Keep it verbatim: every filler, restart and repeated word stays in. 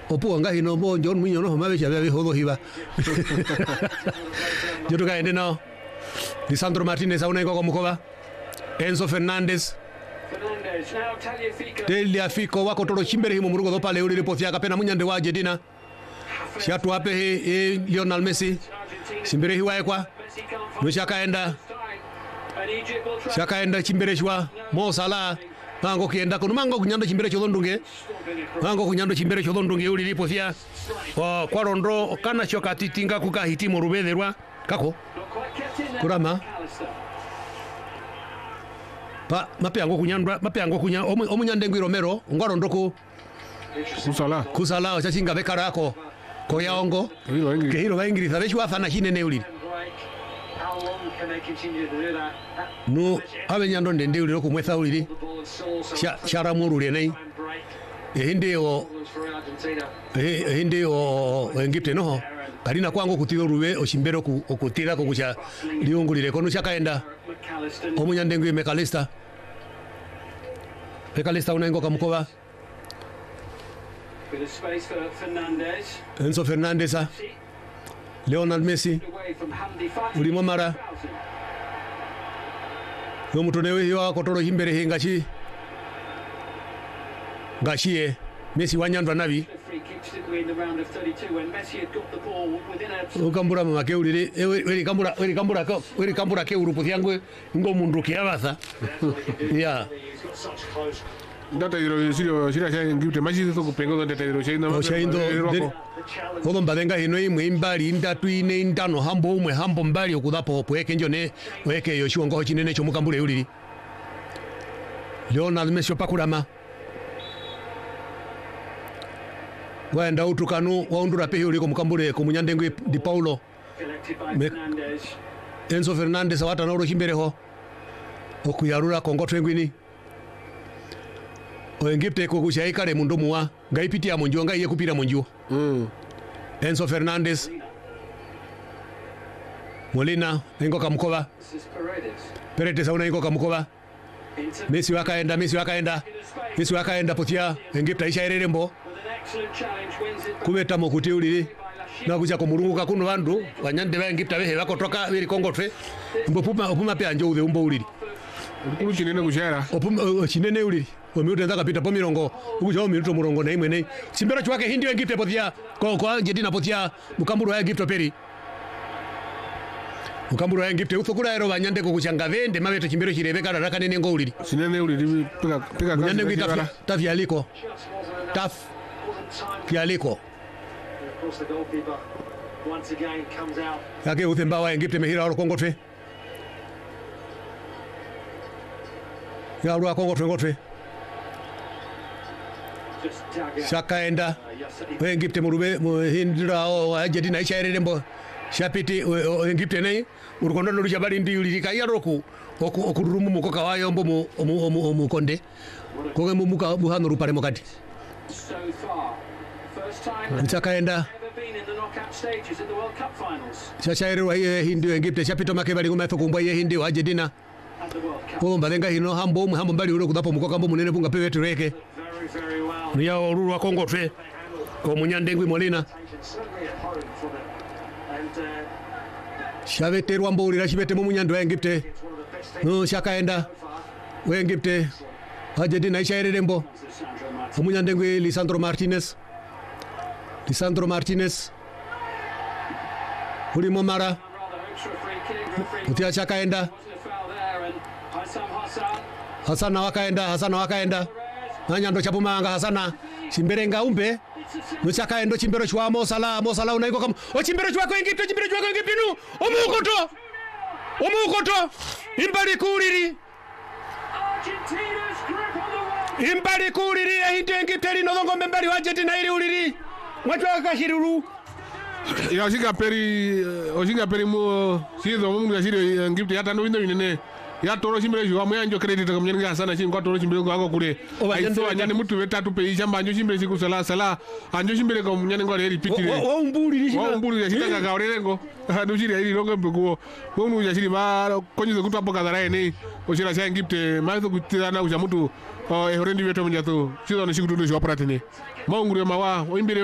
opo nga hino bo John Mwinyo no mabe cha bebe hodo hiba joto ka ende no Lisandro Martinez auna iko komukoba Enzo Fernandez Delia Fico wako toro chimbere himo murugo do pale uri pothia kapena munyande wa Argentina shatu ape he, he Lionel Messi chimbere hiwa ekwa nushaka enda shaka enda chimbere shwa Mo Salah mango kienda kuno mango kunyando chimbere chodondunge mango kunyando chimbere chodondunge uri pothia kwa kwa rondo kana shoka titinga kuka hitimo rubetherwa kako kurama pa mapeango kunyandwa mapeango kunya omunyande ngwiro mero ngoro ndoko kusala kusala chachinga bekarako ko yaongo ke hiro baingiriza beshwa thana hinene uli no abenyando ndende uli kumwetha uli sha sharamuru lenai ehinde o ehinde o engipte no kalina kwango kutiro ruwe oshimbero ku okutira ko kucha liungulire kono chakaenda omunyande ngwi McAllister McAllister unengo kamukoba Enzo Fernandez Lionel Messi ulimo mara yo mutonewe yo akotoro himbere hingachi ngashie Messi wanyandwa nabi ukambura mama keulire eri kambura eri kambura ko eri kambura ke urupu yangu ngo mundu kiabatha ya data iro sirio siria cha ngipte maji to kupengo data iro chaindo chaindo hodo mbadenga hino imwe imbali indatu ine indano hambo umwe hambo mbali okudhapo poeke njone weke yo shiongo chinene cho mukambure uliri Lionel Messi pakurama waenda utukanu waundura pehi uliko mukambure kumunyande ngwi Di Paulo Enzo Fernandez wata nauro chimbereho okuyarura kongotwe ngwini oengipte ko kushaikare mundu muwa ngaipitia munju ngaiye kupira munju mm. Enzo Fernandez Molina ngo kamkoba Paredes auna ngo kamkoba Messi wakaenda Messi wakaenda Messi wakaenda potia engipta ishairerembo kubeta mokuti ulili na kuja kumurunguka kuno bandu wanyande bangipta behe bakotoka biri kongotwe mbopuma opuma pe anjo uthe umbo ulili ukulu chinene kushara opuma chinene ulili omiuta ndaka pita po mirongo ukuja minuto murongo na imwe nei chimbero chwake hindi wengipte potia ko ko Argentina potia mukamburu ya gipto peri mukamburu ya gipte uthukura ero banyande ko kuchanga vende mabete chimbero chirebeka daraka nene ngo ulili chinene ulili pika pika nyande ngita tafia liko taf Kialiko yake uthemba wa ngipte mehira oro kongotwe ya ro kongotwe ngotwe shakaenda we ngipte murube hindira o Argentina ishairembo shapiti ngipte nei urukondo no jabali ndi ulika ya roku okurumu mukoka wayo mbo mu mu konde ko mu muka buhano rupare mokati Nchakaenda Chachairu hiye hindi wengipte chapito makebali kumetho kumbwa ye hindi wa Argentina ko mbalenga hino hambo umwe hambo mbali uro kudapo mukoka mbo munene punga pewe tureke niya oruru wa Kongo twe ko munyande ngwi Molina shaveterwa mbo urira shibete mu munyande wa Engipte no shakaenda wengipte Argentina ishairembo omunyande ngwi Lisandro Martinez Lisandro Martinez ulimo mara utia chakaenda Hasana wakaenda Hasana wakaenda nanyando chapumanga Hasana chimberenga umbe nuchakaendo chimbero chwa Mo Salah Mo Salah unaiko kama o chimbero chwa ko Engipte chimbero chwa ko Engipte nu omukoto omukoto imbali kuliri imbali kuliri ehinde Engipte lino ngombe mbali wa Argentina ili uliri watu wakashiruru ya shinga peri oshinga peri mo sizo mungu ya shiri Engipte hata no windo inene ya toro chimbere jwa mwanjo credit ko mnyenga sana chinga toro chimbere ko ako kule aiso anyane mutu betatu pe chamba anjo chimbere siku sala sala anjo chimbere ko mnyane ngo re repeat o umbuli ni o umbuli ya shitanga ga orengo ndo shiri ili longo mbugo wonu ya shiri ma konyizo kutu apoka dara ne o shira cha Engipte ma so kutirana uja mutu e horendi beto mnyato chizo no shikutu ndo jwa pratene maungure mawa o imbere